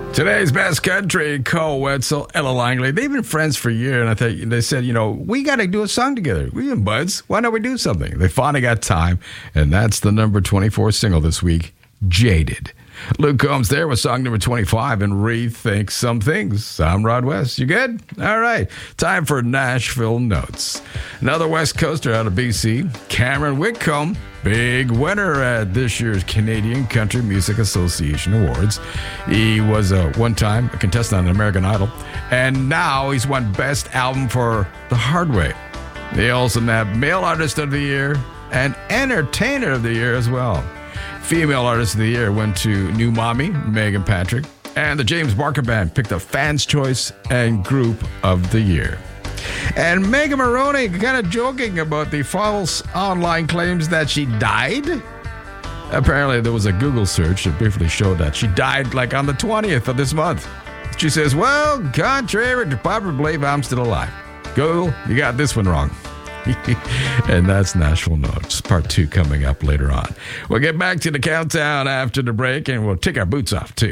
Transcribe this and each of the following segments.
Today's best country, Cole Wetzel, Ella Langley. They've been friends for a year, and they said, we got to do a song together. We've been buds. Why don't we do something? They finally got time, and that's the number 24 single this week, Jaded. Luke Combs there with song number 25 and Rethink Some Things. I'm Rod West. You good? All right. Time for Nashville Notes. Another West Coaster out of BC, Cameron Whitcomb, big winner at this year's Canadian Country Music Association Awards. He was one time a contestant on American Idol, and now he's won Best Album for The Hard Way. They also nabbed Male Artist of the Year and Entertainer of the Year as well. Female Artist of the Year went to New Mommy, Megan Patrick, and the James Barker Band picked up Fans' Choice and Group of the Year. And Megan Maroney kind of joking about the false online claims that she died. Apparently, there was a Google search that briefly showed that she died like on the 20th of this month. She says, well, contrary to popular belief, I'm still alive. Google, you got this one wrong. And that's Nashville Notes, part 2 coming up later on. We'll get back to the countdown after the break, and we'll take our boots off, too.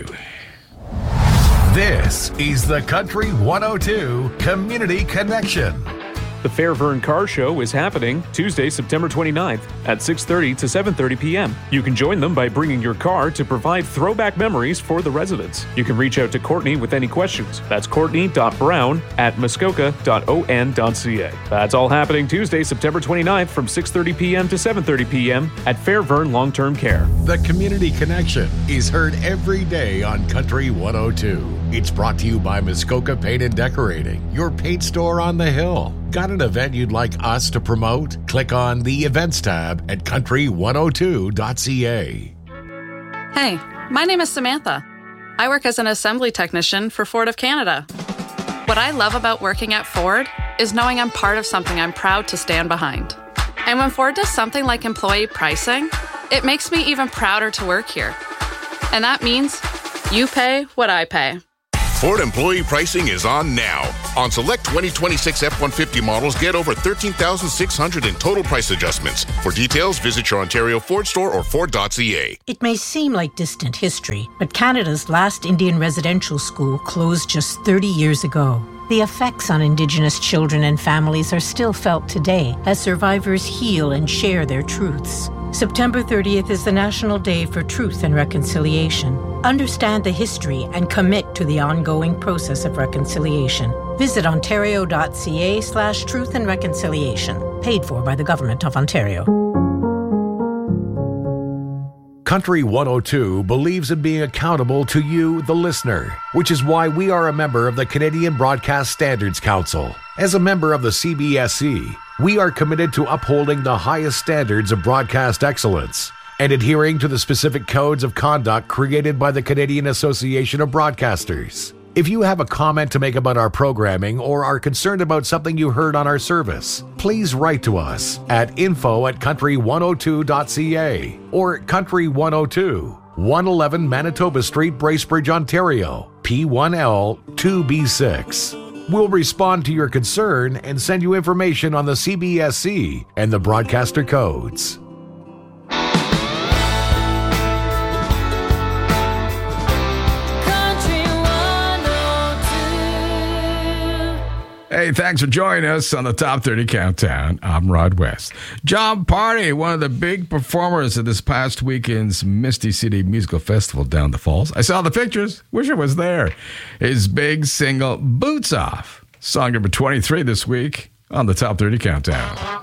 This is the Country 102 Community Connection. The Fairvern Car Show is happening Tuesday, September 29th at 6:30 to 7:30 p.m. You can join them by bringing your car to provide throwback memories for the residents. You can reach out to Courtney with any questions. That's courtney.brown@muskoka.on.ca. That's all happening Tuesday, September 29th from 6:30 p.m. to 7:30 p.m. at Fairvern Long-Term Care. The Community Connection is heard every day on Country 102. It's brought to you by Muskoka Paint and Decorating, your paint store on the hill. Got an event you'd like us to promote? Click on the Events tab at country102.ca. Hey, my name is Samantha. I work as an assembly technician for Ford of Canada. What I love about working at Ford is knowing I'm part of something I'm proud to stand behind. And when Ford does something like employee pricing, it makes me even prouder to work here. And that means you pay what I pay. Ford employee pricing is on now. On select 2026 F-150 models, get over $13,600 in total price adjustments. For details, visit your Ontario Ford store or Ford.ca. It may seem like distant history, but Canada's last Indian residential school closed just 30 years ago. The effects on Indigenous children and families are still felt today as survivors heal and share their truths. September 30th is the National Day for Truth and Reconciliation. Understand the history and commit to the ongoing process of reconciliation. Visit ontario.ca/truth and reconciliation. Paid for by the Government of Ontario. Country 102 believes in being accountable to you, the listener, which is why we are a member of the Canadian Broadcast Standards Council. As a member of the CBSC, we are committed to upholding the highest standards of broadcast excellence and adhering to the specific codes of conduct created by the Canadian Association of Broadcasters. If you have a comment to make about our programming or are concerned about something you heard on our service, please write to us at info@country102.ca or Country 102, 111 Manitoba Street, Bracebridge, Ontario, P1L 2B6. We'll respond to your concern and send you information on the CBSC and the broadcaster codes. Hey, thanks for joining us on the Top 30 Countdown. I'm Rod West. John Party, one of the big performers at this past weekend's Misty City Musical Festival down the Falls. I saw the pictures. Wish I was there. His big single, Boots Off. Song number 23 this week on the Top 30 Countdown.